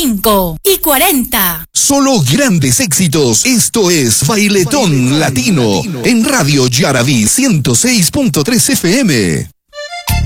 5:40. Solo grandes éxitos. Esto es Bailetón Latino en Radio Yaraví 106.3 FM.